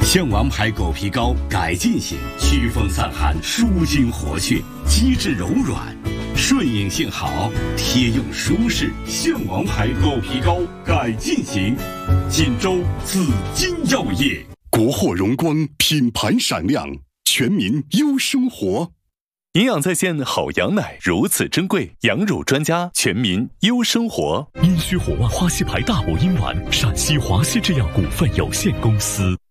象王牌狗皮膏改进型，祛风散寒，舒筋活血，机制柔软，顺应性好，贴用舒适。象王牌狗皮膏改进型，锦州紫金药业。 国货荣光，品牌闪亮，全民优生活。 营养在线好羊奶如此珍贵，羊乳专家，全民优生活。 阴虚火旺花溪牌大补阴丸，陕西华西制药股份有限公司。